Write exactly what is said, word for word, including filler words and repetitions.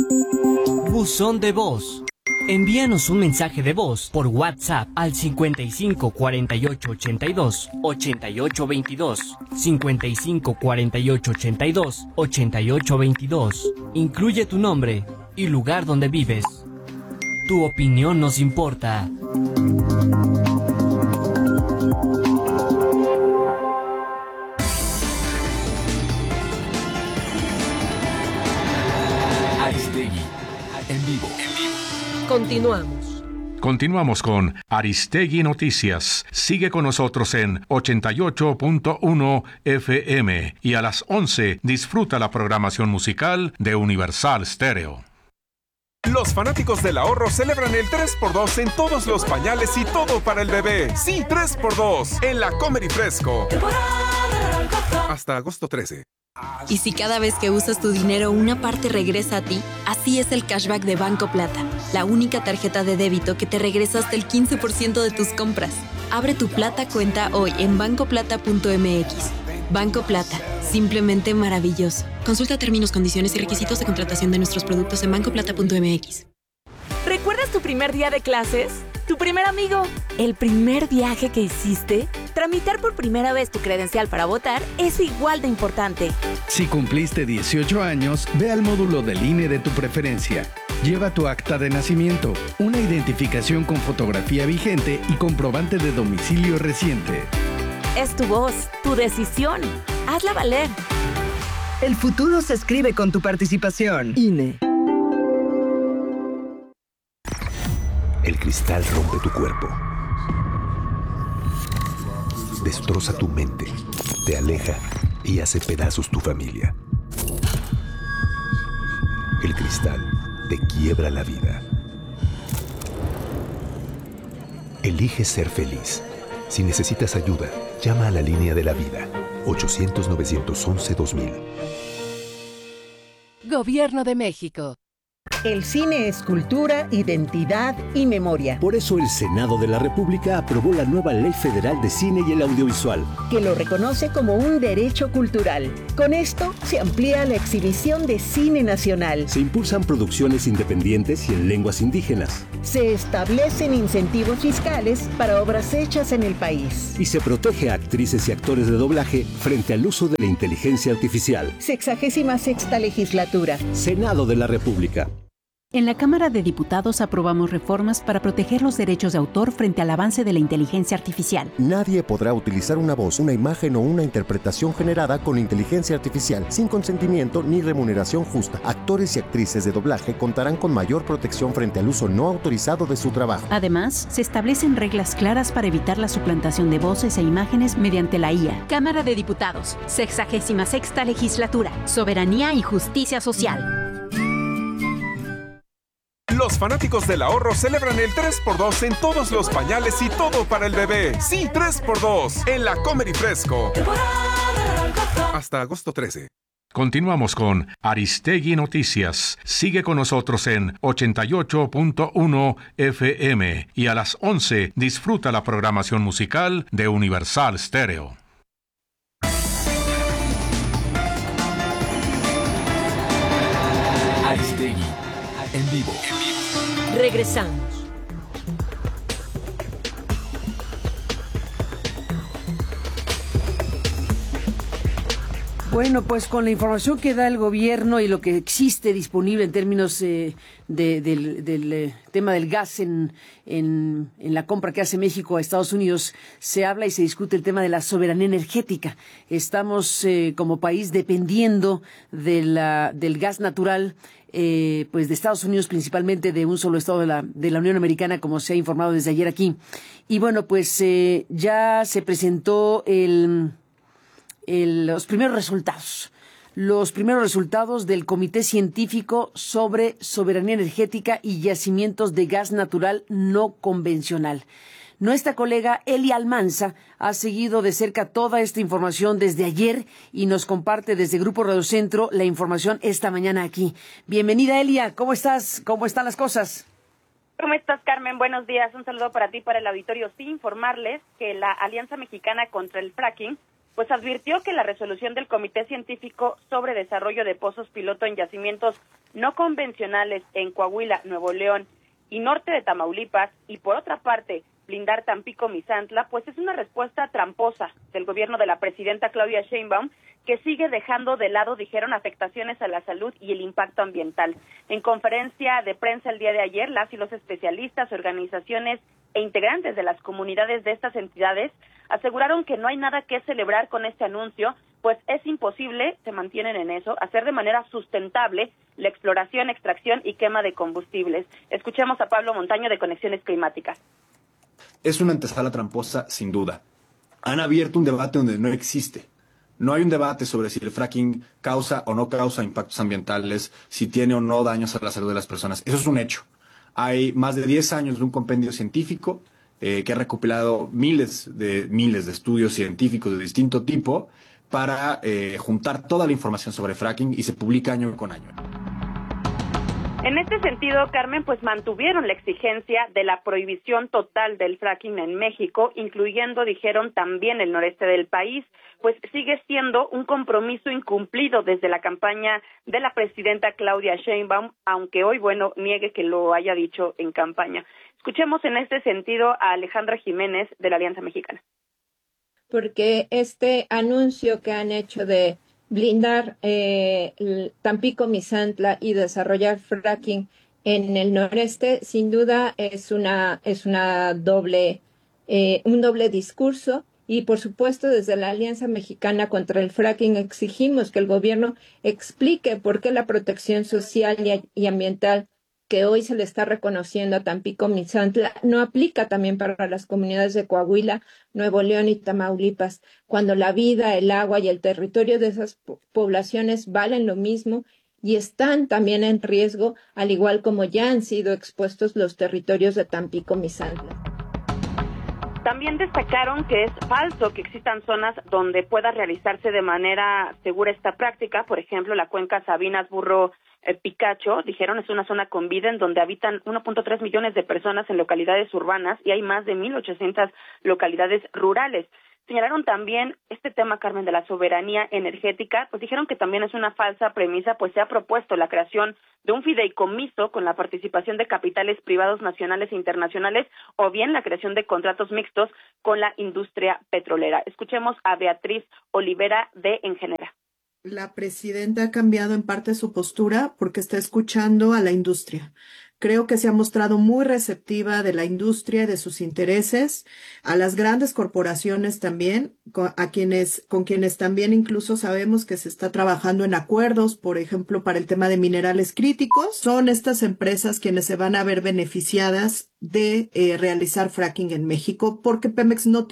Buzón de voz. Envíanos un mensaje de voz por WhatsApp al cincuenta y cinco cuarenta y ocho ochenta y dos ochenta y ocho veintidós, cincuenta y cinco cuarenta y ocho ochenta y dos ochenta y ocho veintidós. Incluye tu nombre y lugar donde vives. Tu opinión nos importa. Aristegui, en vivo. Continuamos. Continuamos con Aristegui Noticias. Sigue con nosotros en ochenta y ocho punto uno F M y a las once disfruta la programación musical de Universal Stereo. Los fanáticos del ahorro celebran el tres por dos en todos los pañales y todo para el bebé. Sí, tres por dos en la Comer y Fresco. Hasta agosto trece. Y si cada vez que usas tu dinero una parte regresa a ti, así es el cashback de Banco Plata, la única tarjeta de débito que te regresa hasta el quince por ciento de tus compras. Abre tu Plata cuenta hoy en banco plata punto m x. Banco Plata, simplemente maravilloso. Consulta términos, condiciones y requisitos de contratación de nuestros productos en banco plata punto m x. ¿Recuerdas tu primer día de clases? ¿Tu primer amigo? ¿El primer viaje que hiciste? Tramitar por primera vez tu credencial para votar es igual de importante. Si cumpliste dieciocho años, ve al módulo del I N E de tu preferencia. Lleva tu acta de nacimiento, una identificación con fotografía vigente y comprobante de domicilio reciente. Es tu voz, tu decisión. Hazla valer. El futuro se escribe con tu participación. I N E. El cristal rompe tu cuerpo. Destroza tu mente, te aleja y hace pedazos tu familia. El cristal te quiebra la vida. Elige ser feliz. Si necesitas ayuda, llama a la línea de la vida. ochocientos, novecientos once, dos mil. Gobierno de México. El cine es cultura, identidad y memoria. Por eso el Senado de la República aprobó la nueva Ley Federal de Cine y el Audiovisual, que lo reconoce como un derecho cultural. Con esto se amplía la exhibición de cine nacional. Se impulsan producciones independientes y en lenguas indígenas. Se establecen incentivos fiscales para obras hechas en el país. Y se protege a actrices y actores de doblaje frente al uso de la inteligencia artificial. Sexagésima sexta legislatura. Senado de la República. En la Cámara de Diputados aprobamos reformas para proteger los derechos de autor frente al avance de la inteligencia artificial. Nadie podrá utilizar una voz, una imagen o una interpretación generada con inteligencia artificial sin consentimiento ni remuneración justa. Actores y actrices de doblaje contarán con mayor protección frente al uso no autorizado de su trabajo. Además, se establecen reglas claras para evitar la suplantación de voces e imágenes mediante la I A. Cámara de Diputados, sexagésima sexta legislatura, soberanía y justicia social. Los fanáticos del ahorro celebran el tres por dos en todos los pañales y todo para el bebé. Sí, tres por dos en la Comer y Fresco. Hasta agosto trece. Continuamos con Aristegui Noticias. Sigue con nosotros en ochenta y ocho punto uno F M y a las once disfruta la programación musical de Universal Stereo. Aristegui, en vivo. Regresamos. Bueno, pues con la información que da el gobierno y lo que existe disponible en términos eh, de, del, del eh, tema del gas en, en, en la compra que hace México a Estados Unidos, se habla y se discute el tema de la soberanía energética. Estamos eh, como país dependiendo de la, del gas natural, eh, pues de Estados Unidos, principalmente de un solo estado de la, de la Unión Americana, como se ha informado desde ayer aquí. Y bueno, pues eh, ya se presentó el... El, los primeros resultados, los primeros resultados del Comité Científico sobre Soberanía Energética y Yacimientos de Gas Natural No Convencional. Nuestra colega Elia Almanza ha seguido de cerca toda esta información desde ayer y nos comparte desde Grupo Radio Centro la información esta mañana aquí. Bienvenida, Elia, ¿cómo estás? ¿Cómo están las cosas? ¿Cómo estás, Carmen? Buenos días. Un saludo para ti, para el auditorio. Sí, informarles que la Alianza Mexicana contra el Fracking pues advirtió que la resolución del Comité Científico sobre Desarrollo de Pozos Piloto en Yacimientos no convencionales en Coahuila, Nuevo León y norte de Tamaulipas, y por otra parte, blindar Tampico-Misantla, pues es una respuesta tramposa del gobierno de la presidenta Claudia Sheinbaum, que sigue dejando de lado, dijeron, afectaciones a la salud y el impacto ambiental. En conferencia de prensa el día de ayer, las y los especialistas, organizaciones e integrantes de las comunidades de estas entidades aseguraron que no hay nada que celebrar con este anuncio, pues es imposible, se mantienen en eso, hacer de manera sustentable la exploración, extracción y quema de combustibles. Escuchemos a Pablo Montaño de Conexiones Climáticas. Es una antesala tramposa, sin duda. Han abierto un debate donde no existe. No hay un debate sobre si el fracking causa o no causa impactos ambientales, si tiene o no daños a la salud de las personas. Eso es un hecho. Hay más de diez años de un compendio científico eh, que ha recopilado miles de, miles de estudios científicos de distinto tipo para eh, juntar toda la información sobre fracking y se publica año con año. En este sentido, Carmen, pues mantuvieron la exigencia de la prohibición total del fracking en México, incluyendo, dijeron, también el noreste del país, pues sigue siendo un compromiso incumplido desde la campaña de la presidenta Claudia Sheinbaum, aunque hoy, bueno, niegue que lo haya dicho en campaña. Escuchemos en este sentido a Alejandra Jiménez de la Alianza Mexicana. Porque este anuncio que han hecho de blindar eh, Tampico-Misantla y desarrollar fracking en el noreste, sin duda es una es una doble eh, un doble discurso. Y por supuesto, desde la Alianza Mexicana contra el Fracking exigimos que el gobierno explique por qué la protección social y, y ambiental que hoy se le está reconociendo a Tampico-Misantla no aplica también para las comunidades de Coahuila, Nuevo León y Tamaulipas, cuando la vida, el agua y el territorio de esas po- poblaciones valen lo mismo y están también en riesgo, al igual como ya han sido expuestos los territorios de Tampico-Misantla. También destacaron que es falso que existan zonas donde pueda realizarse de manera segura esta práctica. Por ejemplo, la cuenca Sabinas-Burro eh, Picacho, dijeron, es una zona con vida en donde habitan uno punto tres millones de personas en localidades urbanas y hay más de mil ochocientas localidades rurales. Señalaron también este tema, Carmen, de la soberanía energética, pues dijeron que también es una falsa premisa, pues se ha propuesto la creación de un fideicomiso con la participación de capitales privados nacionales e internacionales o bien la creación de contratos mixtos con la industria petrolera. Escuchemos a Beatriz Olivera de Engenera. La presidenta ha cambiado en parte su postura porque está escuchando a la industria. Creo que se ha mostrado muy receptiva de la industria y de sus intereses, a las grandes corporaciones también, a quienes, con quienes también incluso sabemos que se está trabajando en acuerdos, por ejemplo, para el tema de minerales críticos. Son estas empresas quienes se van a ver beneficiadas de eh, realizar fracking en México porque Pemex no tiene